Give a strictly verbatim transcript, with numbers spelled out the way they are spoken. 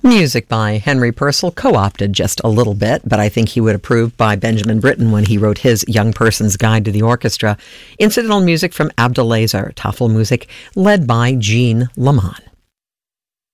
Music by Henry Purcell, co-opted just a little bit, but I think he would approve by Benjamin Britten when he wrote his Young Person's Guide to the Orchestra. Incidental music from Abdelazer, Tafelmusik, led by Jean Lamont.